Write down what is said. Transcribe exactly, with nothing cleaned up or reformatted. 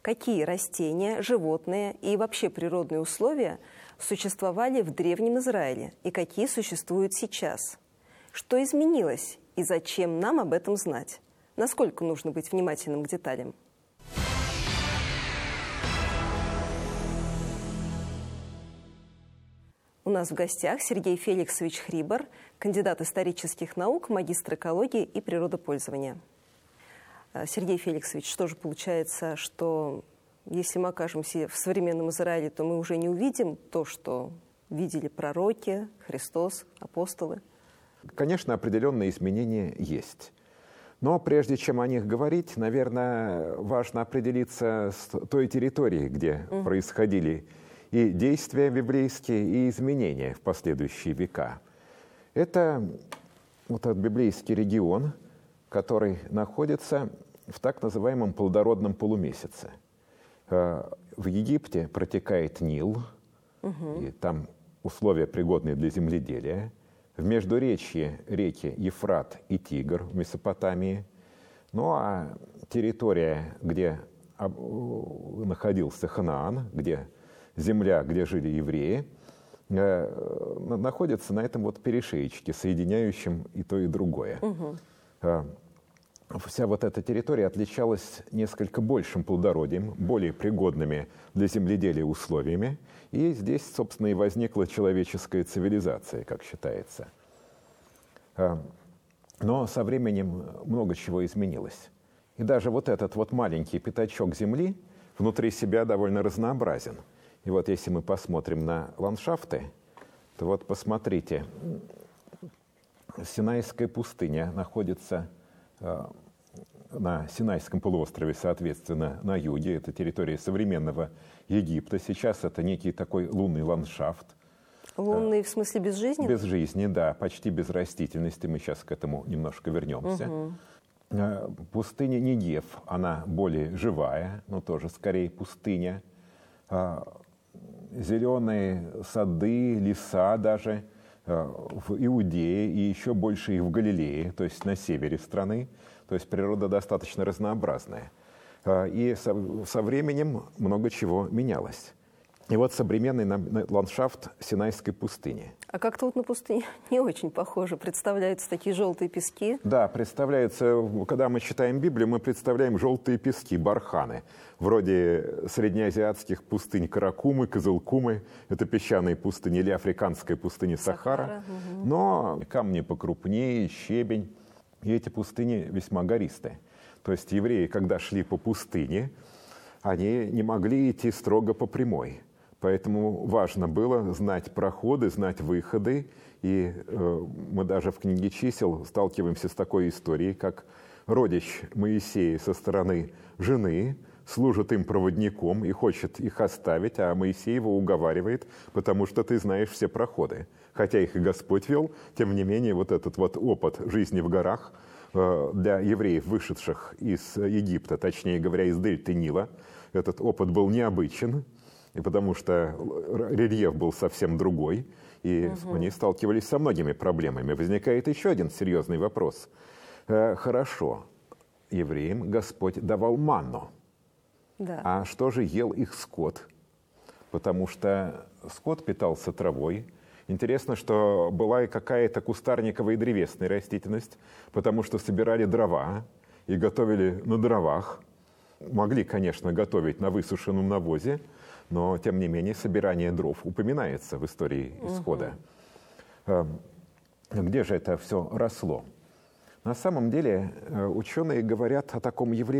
Какие растения, животные и вообще природные условия существовали в Древнем Израиле и какие существуют сейчас? Что изменилось и зачем нам об этом знать? Насколько нужно быть внимательным к деталям? У нас в гостях Сергей Феликсович Хрибор, кандидат исторических наук, магистр экологии и природопользования. Сергей Феликсович, что же получается, что если мы окажемся в современном Израиле, то мы уже не увидим то, что видели пророки, Христос, апостолы? Конечно, определенные изменения есть. Но прежде чем о них говорить, наверное, важно определиться с той территорией, где mm. происходили и действия библейские, и изменения в последующие века. Это вот этот библейский регион, который находится в так называемом плодородном полумесяце. В Египте протекает Нил, угу. и там условия пригодные для земледелия. В Междуречье реки Ефрат и Тигр в Месопотамии. Ну а территория, где находился Ханаан, где земля, где жили евреи, находится на этом вот перешеечке, соединяющем и то, и другое. Угу. Вся вот эта территория отличалась несколько большим плодородием, более пригодными для земледелия условиями. И здесь, собственно, и возникла человеческая цивилизация, как считается. Но со временем много чего изменилось. И даже вот этот вот маленький пятачок земли внутри себя довольно разнообразен. И вот если мы посмотрим на ландшафты, то вот посмотрите, Синайская пустыня находится на Синайском полуострове, соответственно, на юге. Это территория современного Египта. Сейчас это некий такой лунный ландшафт. Лунный в смысле без жизни? Без жизни, да, почти без растительности. Мы сейчас к этому немножко вернемся. Угу. Пустыня Негев, она более живая, но тоже скорее пустыня. Зеленые сады, леса даже в Иудее и еще больше их в Галилее, то есть на севере страны. То есть природа достаточно разнообразная. И со, со временем много чего менялось. И вот современный ландшафт Синайской пустыни. А как-то вот на пустыне не очень похоже. Представляются такие желтые пески. Да, представляются, когда мы читаем Библию, мы представляем желтые пески, барханы. Вроде среднеазиатских пустынь Каракумы, Кызылкумы. Это песчаные пустыни, или африканская пустыня Сахара. Сахара угу. Но камни покрупнее, щебень. И эти пустыни весьма гористые. То есть евреи, когда шли по пустыне, они не могли идти строго по прямой. Поэтому важно было знать проходы, знать выходы. И э, мы даже в книге чисел сталкиваемся с такой историей, как родич Моисея со стороны жены служит им проводником и хочет их оставить, а Моисей его уговаривает, потому что ты знаешь все проходы. Хотя их и Господь вел, тем не менее вот этот вот опыт жизни в горах э, для евреев, вышедших из Египта, точнее говоря, из дельты Нила, этот опыт был необычен, и потому что рельеф был совсем другой, и угу. они сталкивались со многими проблемами. Возникает еще один серьезный вопрос. Э, хорошо, евреям Господь давал манну. Да. А что же ел их скот? Потому что скот питался травой. Интересно, что была и какая-то кустарниковая и древесная растительность, потому что собирали дрова и готовили на дровах. Могли, конечно, готовить на высушенном навозе, но, тем не менее, собирание дров упоминается в истории Исхода. Угу. Где же это все росло? На самом деле, ученые говорят о таком явлении,